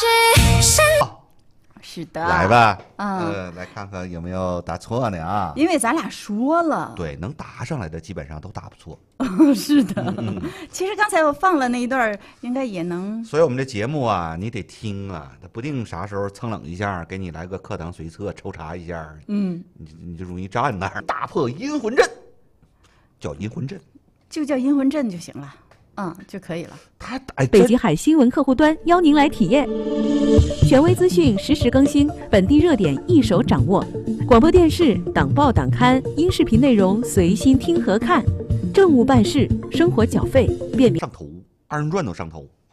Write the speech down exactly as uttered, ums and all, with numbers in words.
是的， 来吧， 嗯、 呃，来看看有没有答错的啊？ 因为咱俩说了， 对，能答上来的基本上都答不错。 是的。 嗯嗯、 其实刚才我放了那一段，应该也能。 所以我们这节目啊，你得听啊，它不定啥时候蹭冷一下，给你来个课堂随测抽查一下， 嗯， 你你就容易站那儿，打破阴魂阵，叫阴魂阵， 就叫阴魂阵就行了。嗯，就可以了。 他哎， 北极海新闻客户端邀您来体验，权威资讯实时更新，本地热点一手掌握，广播电视、党报党刊、音视频内容随心听和看，政务办事、生活缴费便民上头，二人转都上头。